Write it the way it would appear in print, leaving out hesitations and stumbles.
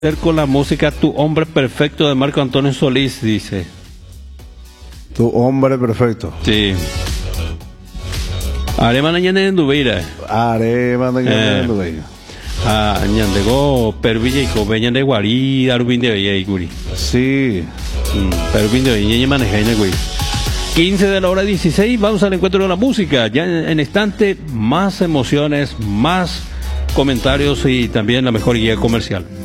Con la música Tu Hombre Perfecto de Marco Antonio Solís, dice. Tu Hombre Perfecto. Sí. Arema ñande en Dubeira. Arema ñande en Dubeira. Ñandego Pervilla y Cobeña de Guarí, Arubin de Oye y Guri. Sí. Pervin de Oye y Manejaina, güey. 15 de la hora 16, vamos al encuentro de la música. Ya en instante, más emociones, más comentarios y también la mejor guía comercial.